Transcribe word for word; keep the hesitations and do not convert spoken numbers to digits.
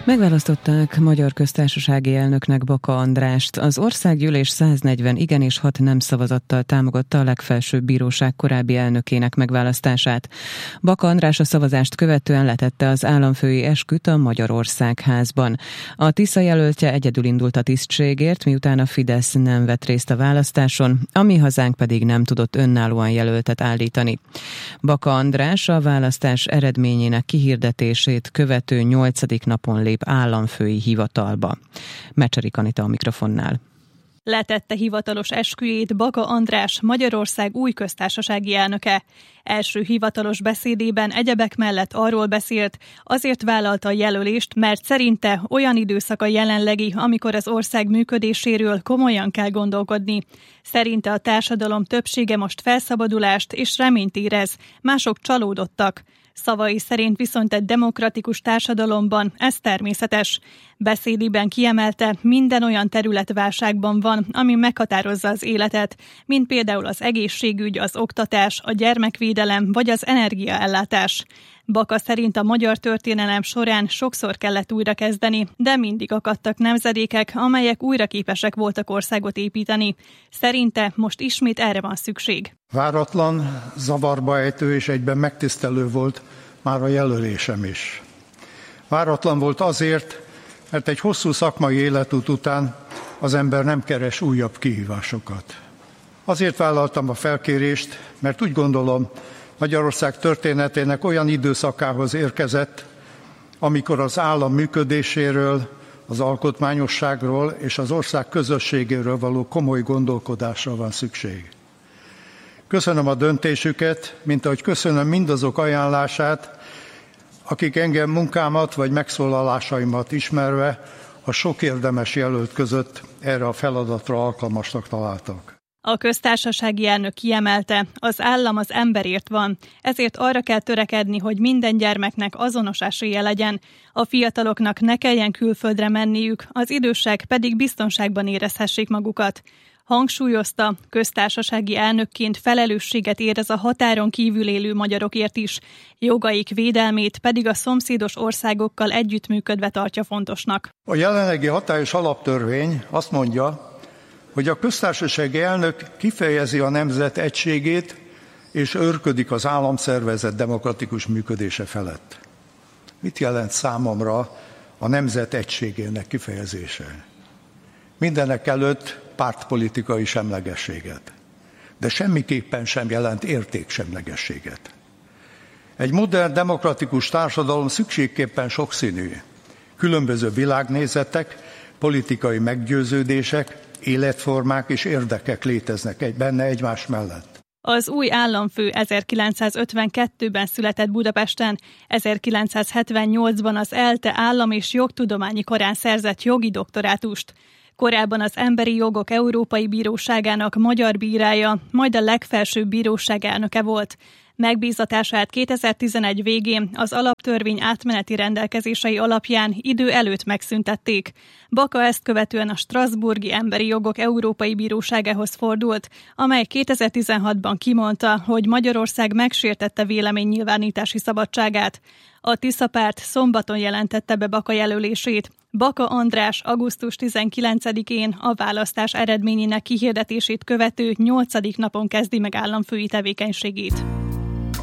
Megválasztották Magyar Köztársasági Elnöknek Baka Andrást. Az Országgyűlés száznegyven igen és hat nem szavazattal támogatta a legfelsőbb bíróság korábbi elnökének megválasztását. Baka András a szavazást követően letette az államfői esküt a Magyarországházban. A Tisza jelöltje egyedül indult a tisztségért, miután a Fidesz nem vett részt a választáson, a Mi Hazánk pedig nem tudott önállóan jelöltet állítani. Baka András a választás eredményének kihirdetését követő nyolcadik napon lép államfői hivatalba. Mecserik Anita a mikrofonnál. Letette hivatalos esküjét Baka András, Magyarország új köztársasági elnöke. Első hivatalos beszédében egyebek mellett arról beszélt, azért vállalta a jelölést, mert szerinte olyan időszak a jelenlegi, amikor az ország működéséről komolyan kell gondolkodni. Szerinte a társadalom többsége most felszabadulást és reményt érez, mások csalódottak. Szavai szerint viszont egy demokratikus társadalomban ez természetes. Beszédében kiemelte, minden olyan terület válságban van, ami meghatározza az életet, mint például az egészségügy, az oktatás, a gyermekvédelem vagy az energiaellátás. Baka szerint a magyar történelem során sokszor kellett újrakezdeni, de mindig akadtak nemzedékek, amelyek újra képesek voltak országot építeni. Szerinte most ismét erre van szükség. Váratlan, zavarba ejtő és egyben megtisztelő volt már a jelölésem is. Váratlan volt azért, mert egy hosszú szakmai életút után az ember nem keres újabb kihívásokat. Azért vállaltam a felkérést, mert úgy gondolom, Magyarország történetének olyan időszakához érkezett, amikor az állam működéséről, az alkotmányosságról és az ország közösségéről való komoly gondolkodásra van szükség. Köszönöm a döntésüket, mint ahogy köszönöm mindazok ajánlását, akik engem munkámat vagy megszólalásaimat ismerve a sok érdemes jelölt között erre a feladatra alkalmasnak találtak. A köztársasági elnök kiemelte, az állam az emberért van, ezért arra kell törekedni, hogy minden gyermeknek azonos esélye legyen, a fiataloknak ne kelljen külföldre menniük, az idősek pedig biztonságban érezhessék magukat. Hangsúlyozta, köztársasági elnökként felelősséget érez a határon kívül élő magyarokért is, jogaik védelmét pedig a szomszédos országokkal együttműködve tartja fontosnak. A jelenlegi hatályos alaptörvény azt mondja, hogy a köztársasági elnök kifejezi a nemzet egységét és őrködik az államszervezet demokratikus működése felett. Mit jelent számomra a nemzet egységének kifejezése? Mindenek előtt pártpolitikai semlegességet, de semmiképpen sem jelent értéksemlegességet. Egy modern demokratikus társadalom szükségképpen sokszínű. Különböző világnézetek, politikai meggyőződések, életformák és érdekek léteznek egy, benne egymás mellett. Az új államfő ezerkilencszázötvenkettőben született Budapesten, ezerkilencszázhetvennyolcban az ELTE állam- és jogtudományi karán szerzett jogi doktorátust. Korábban az Emberi Jogok Európai Bíróságának magyar bírája, majd a legfelsőbb bíróság elnöke volt. Megbízatását kétezer-tizenegy végén az alaptörvény átmeneti rendelkezései alapján idő előtt megszüntették. Baka ezt követően a Strasbourgi Emberi Jogok Európai Bíróságához fordult, amely kétezer-tizenhatban kimondta, hogy Magyarország megsértette véleménynyilvánítási szabadságát. A Tisza párt szombaton jelentette be Baka jelölését. Baka András augusztus tizenkilencedikén a választás eredményének kihirdetését követő nyolcadik napon kezdi meg államfői tevékenységét.